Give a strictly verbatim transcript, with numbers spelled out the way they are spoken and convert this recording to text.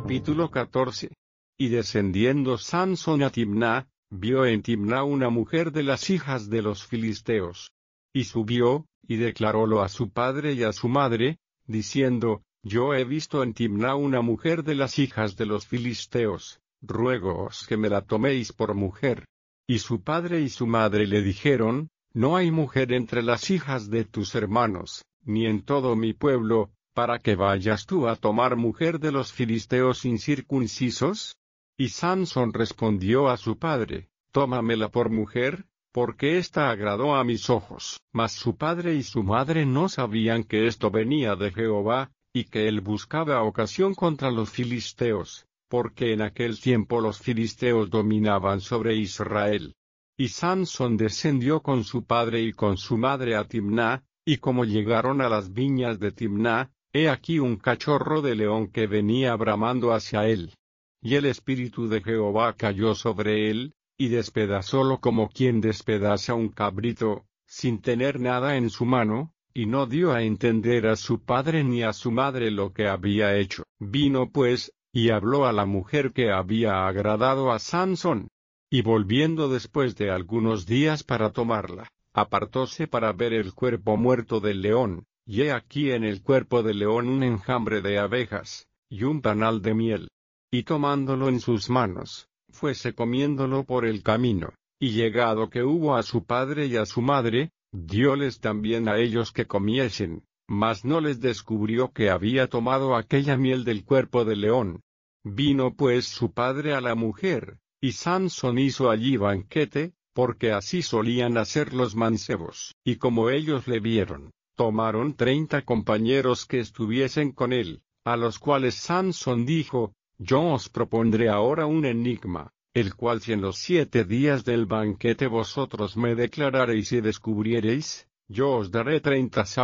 Capítulo catorce. Y descendiendo Sansón a Timná, vio en Timná una mujer de las hijas de los filisteos. Y subió, y declarólo a su padre y a su madre, diciendo, Yo he visto en Timná una mujer de las hijas de los filisteos, ruégoos que me la toméis por mujer. Y su padre y su madre le dijeron, No hay mujer entre las hijas de tus hermanos, ni en todo mi pueblo, para que vayas tú a tomar mujer de los filisteos incircuncisos. Y Sansón respondió a su padre, Tómamela por mujer, porque ésta agradó a mis ojos. Mas su padre y su madre no sabían que esto venía de Jehová, y que él buscaba ocasión contra los filisteos, porque en aquel tiempo los filisteos dominaban sobre Israel. Y Sansón descendió con su padre y con su madre a Timná, y como llegaron a las viñas de Timná, he aquí un cachorro de león que venía bramando hacia él. Y el espíritu de Jehová cayó sobre él, y despedazólo como quien despedaza un cabrito, sin tener nada en su mano, y no dio a entender a su padre ni a su madre lo que había hecho. Vino pues, y habló a la mujer que había agradado a Sansón. Y volviendo después de algunos días para tomarla, apartóse para ver el cuerpo muerto del león, y he aquí en el cuerpo del león un enjambre de abejas, y un panal de miel. Y tomándolo en sus manos, fuese comiéndolo por el camino, y llegado que hubo a su padre y a su madre, dióles también a ellos que comiesen, mas no les descubrió que había tomado aquella miel del cuerpo del león. Vino pues su padre a la mujer, y Sansón hizo allí banquete, porque así solían hacer los mancebos. Y como ellos le vieron, tomaron treinta compañeros que estuviesen con él, a los cuales Sansón dijo, Yo os propondré ahora un enigma, el cual si en los siete días del banquete vosotros me declarareis y descubriereis, yo os daré treinta